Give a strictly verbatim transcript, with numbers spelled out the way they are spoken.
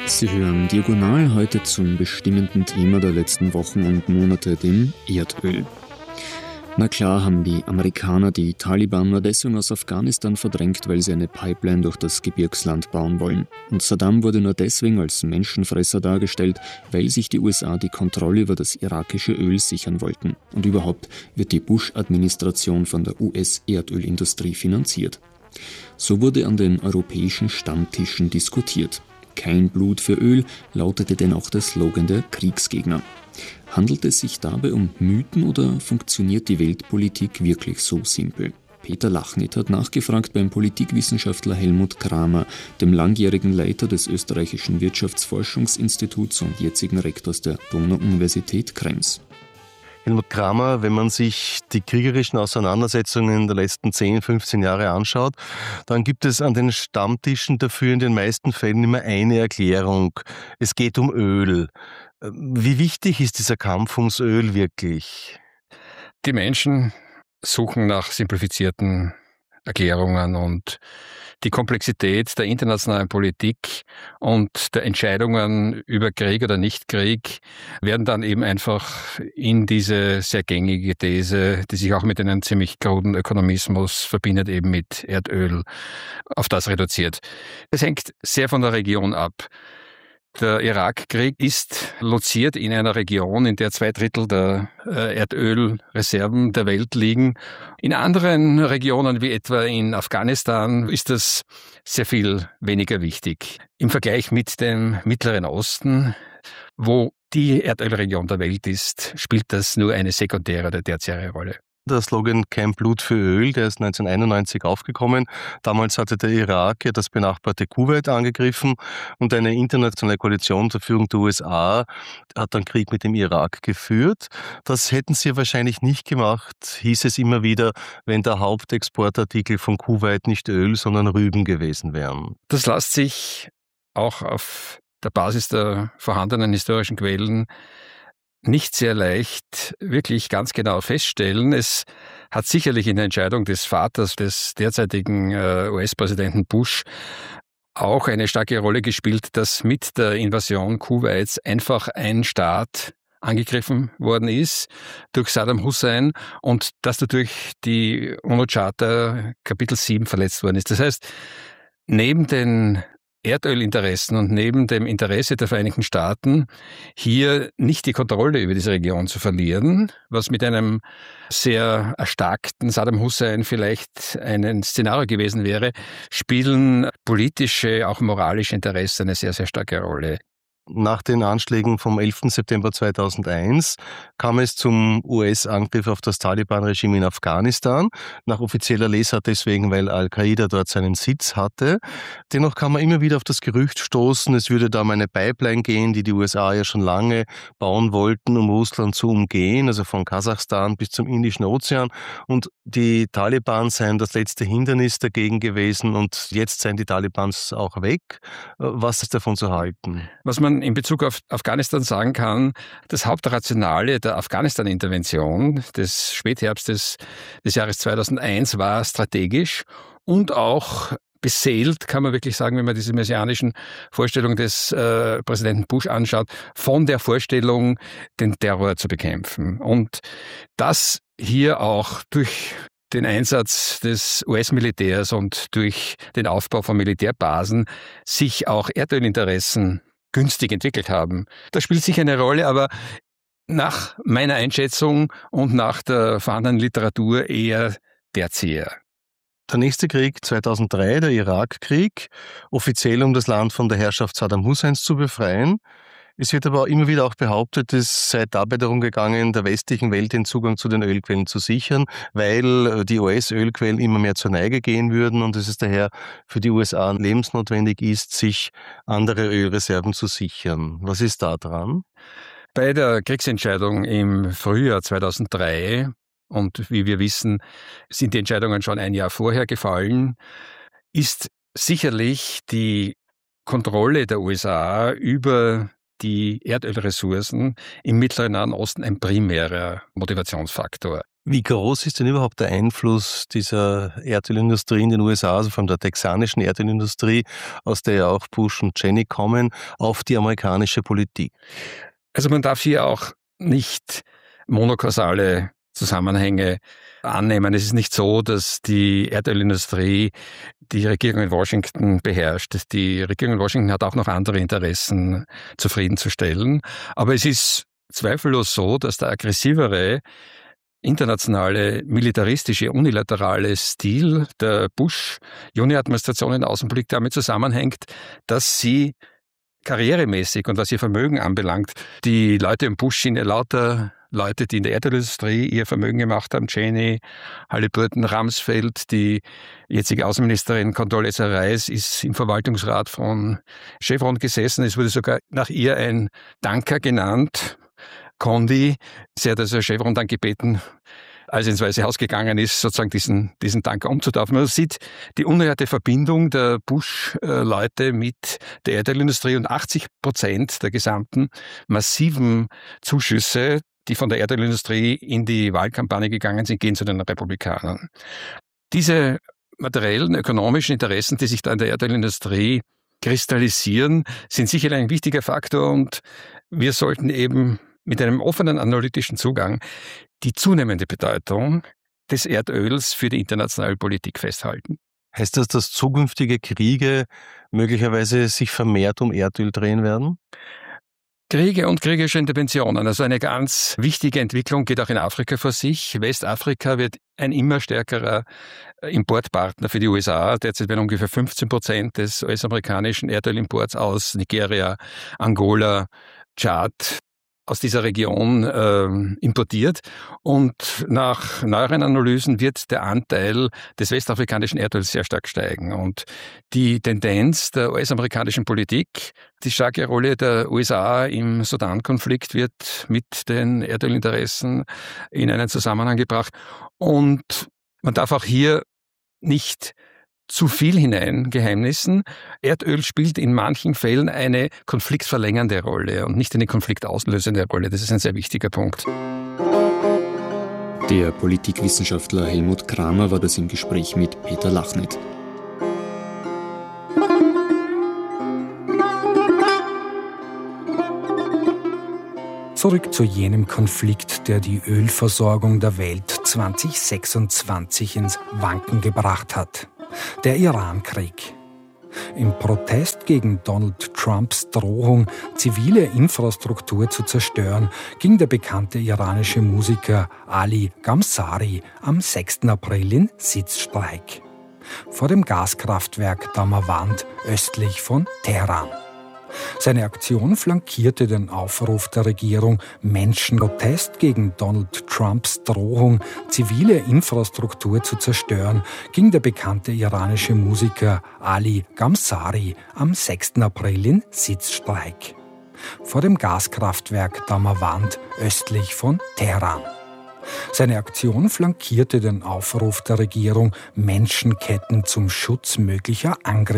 Sie hören Diagonal heute zum bestimmenden Thema der letzten Wochen und Monate, dem Erdöl. Na klar haben die Amerikaner die Taliban nur deswegen aus Afghanistan verdrängt, weil sie eine Pipeline durch das Gebirgsland bauen wollen. Und Saddam wurde nur deswegen als Menschenfresser dargestellt, weil sich die U S A die Kontrolle über das irakische Öl sichern wollten. Und überhaupt wird die Bush-Administration von der U S-Erdölindustrie finanziert. So wurde an den europäischen Stammtischen diskutiert. Kein Blut für Öl lautete denn auch der Slogan der Kriegsgegner. Handelt es sich dabei um Mythen oder funktioniert die Weltpolitik wirklich so simpel? Peter Lachnit hat nachgefragt beim Politikwissenschaftler Helmut Kramer, dem langjährigen Leiter des österreichischen Wirtschaftsforschungsinstituts und jetzigen Rektors der Donau-Universität Krems. Helmut Kramer, wenn man sich die kriegerischen Auseinandersetzungen der letzten zehn, fünfzehn Jahre anschaut, dann gibt es an den Stammtischen dafür in den meisten Fällen immer eine Erklärung. Es geht um Öl. Wie wichtig ist dieser Kampf ums Öl wirklich? Die Menschen suchen nach simplifizierten Erklärungen und die Komplexität der internationalen Politik und der Entscheidungen über Krieg oder Nicht-Krieg werden dann eben einfach in diese sehr gängige These, die sich auch mit einem ziemlich kruden Ökonomismus verbindet, eben mit Erdöl, auf das reduziert. Es hängt sehr von der Region ab. Der Irakkrieg ist loziert in einer Region, in der zwei Drittel der Erdölreserven der Welt liegen. In anderen Regionen, wie etwa in Afghanistan, ist das sehr viel weniger wichtig. Im Vergleich mit dem Mittleren Osten, wo die Erdölregion der Welt ist, spielt das nur eine sekundäre oder tertiäre Rolle. Der Slogan Kein Blut für Öl, der ist neunzehnhunderteinundneunzig aufgekommen. Damals hatte der Irak ja das benachbarte Kuwait angegriffen und eine internationale Koalition unter Führung der U S A hat dann Krieg mit dem Irak geführt. Das hätten sie wahrscheinlich nicht gemacht, hieß es immer wieder, wenn der Hauptexportartikel von Kuwait nicht Öl, sondern Rüben gewesen wären. Das lässt sich auch auf der Basis der vorhandenen historischen Quellen nicht sehr leicht wirklich ganz genau feststellen. Es hat sicherlich in der Entscheidung des Vaters des derzeitigen äh, U S-Präsidenten Bush auch eine starke Rolle gespielt, dass mit der Invasion Kuwaits einfach ein Staat angegriffen worden ist durch Saddam Hussein und dass dadurch die UNO-Charta Kapitel sieben verletzt worden ist. Das heißt, neben den Erdölinteressen und neben dem Interesse der Vereinigten Staaten, hier nicht die Kontrolle über diese Region zu verlieren, was mit einem sehr erstarkten Saddam Hussein vielleicht ein Szenario gewesen wäre, spielen politische, auch moralische Interessen eine sehr, sehr starke Rolle. Nach den Anschlägen vom elften September zweitausendeins kam es zum U S-Angriff auf das Taliban-Regime in Afghanistan. Nach offizieller Lesart deswegen, weil Al-Qaida dort seinen Sitz hatte. Dennoch kann man immer wieder auf das Gerücht stoßen, es würde da um eine Pipeline gehen, die die U S A ja schon lange bauen wollten, um Russland zu umgehen, also von Kasachstan bis zum Indischen Ozean. Und die Taliban seien das letzte Hindernis dagegen gewesen und jetzt seien die Talibans auch weg. Was ist davon zu halten? Was man in Bezug auf Afghanistan sagen kann, das Hauptrationale der Afghanistan-Intervention des Spätherbstes des Jahres zweitausendeins war strategisch und auch beseelt, kann man wirklich sagen, wenn man diese messianischen Vorstellungen des äh, Präsidenten Bush anschaut, von der Vorstellung, den Terror zu bekämpfen. Und das hier auch durch den Einsatz des U S-Militärs und durch den Aufbau von Militärbasen sich auch Erdölinteressen günstig entwickelt haben. Das spielt sicher eine Rolle, aber nach meiner Einschätzung und nach der vorhandenen Literatur eher tertiär. Der nächste Krieg zweitausenddrei, der Irakkrieg, offiziell um das Land von der Herrschaft Saddam Husseins zu befreien. Es wird aber immer wieder auch behauptet, es sei dabei darum gegangen, der westlichen Welt den Zugang zu den Ölquellen zu sichern, weil die U S-Ölquellen immer mehr zur Neige gehen würden und es ist daher für die U S A lebensnotwendig ist, sich andere Ölreserven zu sichern. Was ist da dran? Bei der Kriegsentscheidung im Frühjahr zweitausenddrei, und wie wir wissen, sind die Entscheidungen schon ein Jahr vorher gefallen, ist sicherlich die Kontrolle der U S A über die Erdölressourcen im Mittleren Nahen Osten ein primärer Motivationsfaktor. Wie groß ist denn überhaupt der Einfluss dieser Erdölindustrie in den U S A, also von der texanischen Erdölindustrie, aus der ja auch Bush und Cheney kommen, auf die amerikanische Politik? Also man darf hier auch nicht monokausale Zusammenhänge annehmen. Es ist nicht so, dass die Erdölindustrie die Regierung in Washington beherrscht. Die Regierung in Washington hat auch noch andere Interessen zufriedenzustellen. Aber es ist zweifellos so, dass der aggressivere internationale, militaristische, unilaterale Stil der Bush-Junior-Administration in der Außenpolitik damit zusammenhängt, dass sie karrieremäßig und was ihr Vermögen anbelangt, die Leute im Bush sind ja lauter Leute, die in der Erdölindustrie ihr Vermögen gemacht haben, Cheney, Halliburton, Rumsfeld, die jetzige Außenministerin Condoleezza Rice ist im Verwaltungsrat von Chevron gesessen. Es wurde sogar nach ihr ein Tanker genannt, Condi. Sie hat also Chevron dann gebeten, als er ins Weiße Haus gegangen ist, sozusagen diesen, diesen Tanker umzutaufen. Man sieht die unerhörte Verbindung der Bush-Leute mit der Erdölindustrie und achtzig Prozent der gesamten massiven Zuschüsse, die von der Erdölindustrie in die Wahlkampagne gegangen sind, gehen zu den Republikanern. Diese materiellen, ökonomischen Interessen, die sich da in der Erdölindustrie kristallisieren, sind sicherlich ein wichtiger Faktor und wir sollten eben mit einem offenen analytischen Zugang die zunehmende Bedeutung des Erdöls für die internationale Politik festhalten. Heißt das, dass zukünftige Kriege möglicherweise sich vermehrt um Erdöl drehen werden? Kriege und kriegerische Interventionen, also eine ganz wichtige Entwicklung geht auch in Afrika vor sich. Westafrika wird ein immer stärkerer Importpartner für die U S A. Derzeit werden ungefähr fünfzehn Prozent des U S-amerikanischen Erdölimports aus Nigeria, Angola, Tschad, aus dieser Region äh, importiert. Und nach neueren Analysen wird der Anteil des westafrikanischen Erdöls sehr stark steigen. Und die Tendenz der U S-amerikanischen Politik, die starke Rolle der U S A im Sudan-Konflikt wird mit den Erdölinteressen in einen Zusammenhang gebracht. Und man darf auch hier nicht zu viel hinein geheimnissen. Erdöl spielt in manchen Fällen eine konfliktverlängernde Rolle und nicht eine konfliktauslösende Rolle. Das ist ein sehr wichtiger Punkt. Der Politikwissenschaftler Helmut Kramer war das im Gespräch mit Peter Lachnet. Zurück zu jenem Konflikt, der die Ölversorgung der Welt zwanzig sechsundzwanzig ins Wanken gebracht hat. Der Irankrieg. Im Protest gegen Donald Trumps Drohung, zivile Infrastruktur zu zerstören, ging der bekannte iranische Musiker Ali Gamsari am sechsten April in Sitzstreik vor dem Gaskraftwerk Damawand östlich von Teheran. Seine Aktion flankierte den Aufruf der Regierung, Menschenprotest gegen Donald Trumps Drohung, zivile Infrastruktur zu zerstören, ging der bekannte iranische Musiker Ali Gamsari am sechsten April in Sitzstreik vor dem Gaskraftwerk Damawand östlich von Teheran. Seine Aktion flankierte den Aufruf der Regierung, Menschenketten zum Schutz möglicher Angriffe